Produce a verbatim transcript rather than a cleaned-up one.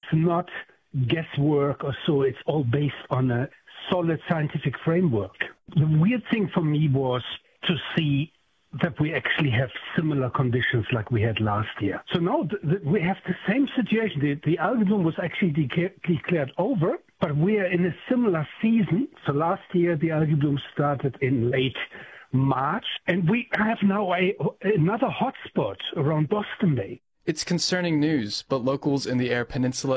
It's not guesswork or so. It's all based on a solid scientific framework. The weird thing for me was to see that we actually have similar conditions like we had last year. So now th- th- we have the same situation. The, the algae bloom was actually de- declared over, but we are in a similar season. So last year the algae bloom started in late March, and we have now a, another hotspot around Boston Bay. It's concerning news, but locals in the Eyre Peninsula